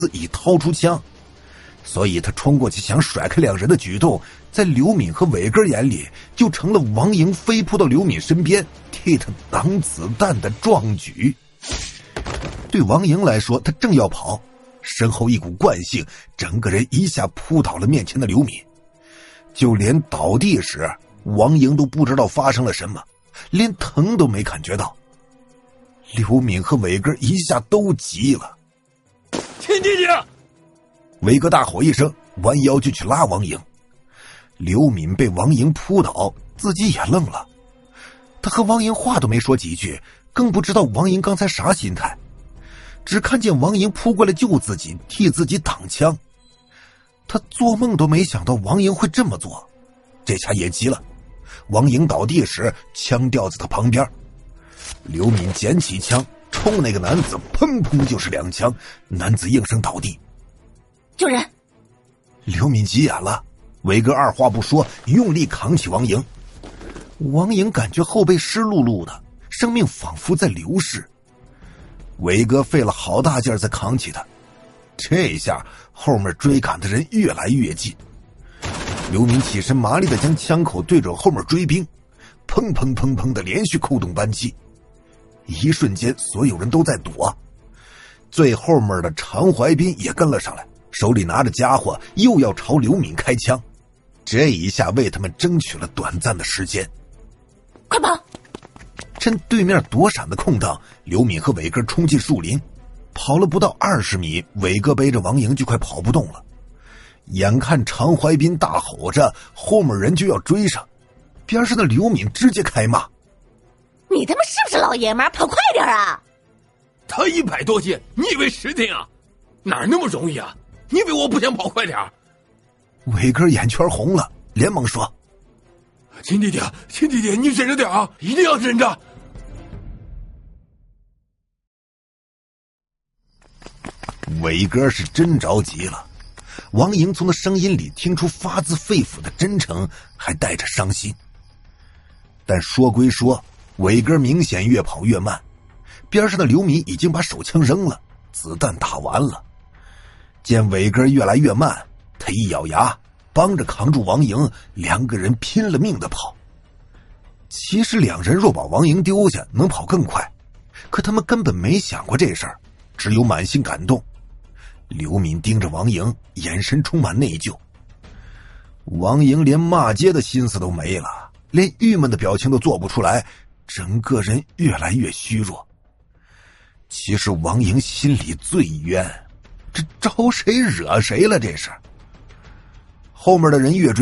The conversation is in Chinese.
已掏出枪，所以他冲过去想甩开两人的举动，在刘敏和伟哥眼里就成了王莹飞扑到刘敏身边替他挡子弹的壮举。对王莹来说，他正要跑，身后一股惯性整个人一下扑倒了面前的刘敏。就连倒地时王莹都不知道发生了什么，连疼都没感觉到。刘敏和伟哥一下都急了。 亲弟弟！ 伟哥大吼一声，弯腰就去拉王莹。刘敏被王莹扑倒，自己也愣了。他和王莹话都没说几句，更不知道王莹刚才啥心态，只看见王莹扑过来救自己，替自己挡枪。他做梦都没想到王莹会这么做，这下也急了。王莹倒地时，枪掉在他旁边，刘敏捡起枪冲那个男子，砰砰就是2枪，男子应声倒地。 救人！ 刘敏急眼了，伟哥二话不说，用力扛起王莹。王莹感觉后背湿漉漉的，生命仿佛在流逝。伟哥费了好大劲儿才扛起他，这下后面追赶的人越来越近。刘敏起身麻利地将枪口对准后面追兵，砰砰砰砰的连续扣动扳机。一瞬间所有人都在躲，最后面的常怀斌也跟了上来，手里拿着家伙又要朝刘敏开枪。这一下为他们争取了短暂的时间。 快跑！ 趁对面躲闪的空档，刘敏和伟哥冲进树林，跑了不到20米，伟哥背着王莹就快跑不动了。眼看常怀斌大吼着，后面人就要追上，边上的刘敏直接开骂： 你他妈是不是老爷们儿？跑快点啊！ 他100多斤，你以为10斤啊？哪那么容易啊？你以为我不想跑快点？ 伟哥眼圈红了，连忙说： 亲弟弟，亲弟弟，你忍着点啊，一定要忍着。 伟哥是真着急了。王莹从他声音里听出发自肺腑的真诚，还带着伤心。但说归说，伟哥明显越跑越慢，边上的刘敏已经把手枪扔了，子弹打完了。见伟哥越来越慢，他一咬牙，帮着扛住王莹，两个人拼了命的跑。其实两人若把王莹丢下，能跑更快，可他们根本没想过这事儿，只有满心感动。刘敏盯着王莹，眼神充满内疚。王莹连骂街的心思都没了，连郁闷的表情都做不出来，整个人越来越虚弱。其实王莹心里最冤，这招谁惹谁了？这是。后面的人越追